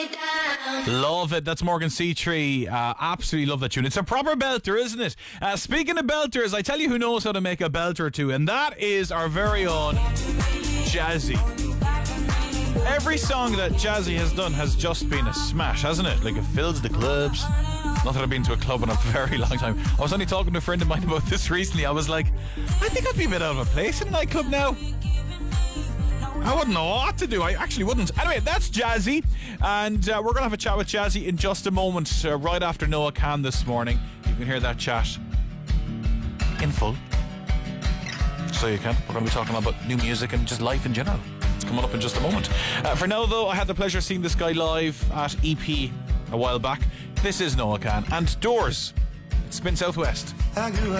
Love it. That's Morgan C3. Absolutely love that tune. It's a proper belter, isn't it? Speaking of belters, I tell you who knows how to make a belter too, and that is our very own Jazzy. Every song that Jazzy has done has just been a smash, hasn't it? Like, it fills the clubs. Not that I've been to a club in a very long time. I was only talking to a friend of mine about this recently. I was like, I think I'd be a bit out of a place in a nightclub now. I wouldn't know what to do. I actually wouldn't. Anyway, that's Jazzy. And we're going to have a chat with Jazzy in just a moment, right after Noah Kahan this morning. You can hear that chat in full. So you can. We're going to be talking about new music and just life in general. It's coming up in just a moment. For now, though, I had the pleasure of seeing this guy live at EP a while back. This is Noah Kahan and Doors. Spin Southwest.